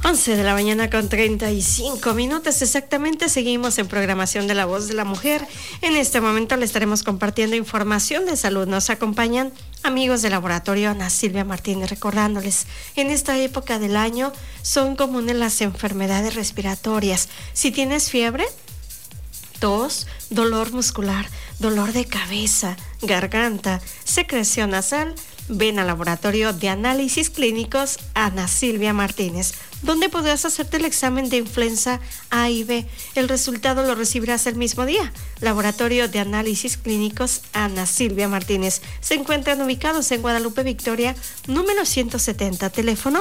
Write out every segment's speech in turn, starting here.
11 de la mañana con 35 minutos exactamente. Seguimos en programación de La Voz de la Mujer. En este momento le estaremos compartiendo información de salud. Nos acompañan amigos del laboratorio Ana Silvia Martínez, recordándoles, en esta época del año son comunes las enfermedades respiratorias. Si tienes fiebre, tos, dolor muscular, dolor de cabeza, garganta, secreción nasal, ven al laboratorio de análisis clínicos Ana Silvia Martínez, donde podrás hacerte el examen de influenza A y B. El resultado lo recibirás el mismo día. Laboratorio de análisis clínicos Ana Silvia Martínez. Se encuentran ubicados en Guadalupe Victoria, número 170, teléfono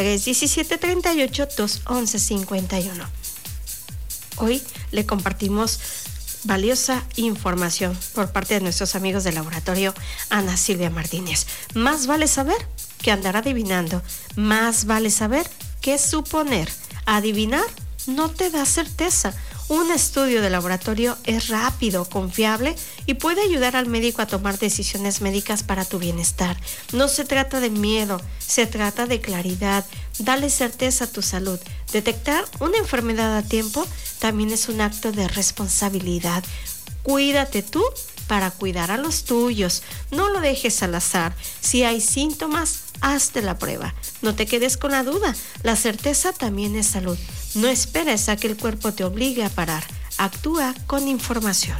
317-38-211-51. Hoy le compartimos valiosa información por parte de nuestros amigos del laboratorio Ana Silvia Martínez. Más vale saber que andar adivinando. Más vale saber que suponer. Adivinar no te da certeza. Un estudio de laboratorio es rápido, confiable y puede ayudar al médico a tomar decisiones médicas para tu bienestar. No se trata de miedo, se trata de claridad. Dale certeza a tu salud. Detectar una enfermedad a tiempo también es un acto de responsabilidad. Cuídate tú para cuidar a los tuyos. No lo dejes al azar. Si hay síntomas, hazte la prueba. No te quedes con la duda. La certeza también es salud. No esperes a que el cuerpo te obligue a parar. Actúa con información.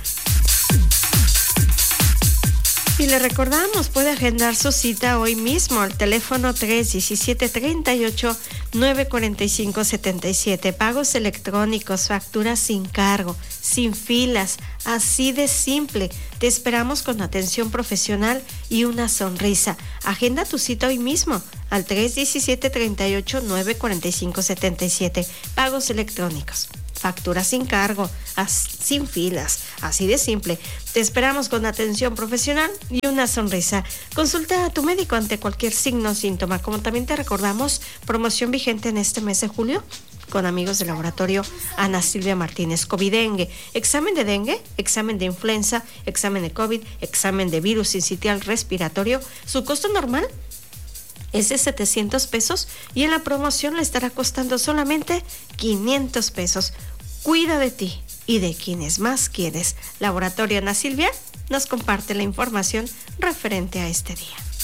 Y le recordamos, puede agendar su cita hoy mismo al teléfono 317-38-945-77. Pagos electrónicos, facturas sin cargo, sin filas, así de simple. Te esperamos con atención profesional y una sonrisa. Agenda tu cita hoy mismo al 317-38-945-77. Pagos electrónicos, facturas sin cargo, sin filas, así de simple. Te esperamos con atención profesional y una sonrisa. Consulta a tu médico ante cualquier signo o síntoma. Como también te recordamos, promoción vigente en este mes de julio con amigos del laboratorio Ana Silvia Martínez. COVID-dengue, examen de dengue, examen de influenza, examen de COVID, examen de virus sincitial respiratorio. Su costo normal es de 700 pesos y en la promoción le estará costando solamente 500 pesos. Cuida de ti y de quienes más quieres. Laboratorio Ana Silvia nos comparte la información referente a este día.